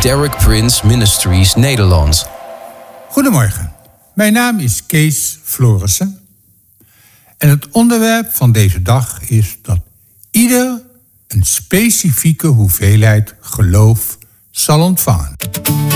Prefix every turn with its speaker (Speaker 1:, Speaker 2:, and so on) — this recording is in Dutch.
Speaker 1: Derek Prince Ministries Nederland.
Speaker 2: Goedemorgen, mijn naam is Kees Florissen. En het onderwerp van deze dag is dat ieder een specifieke hoeveelheid geloof zal ontvangen.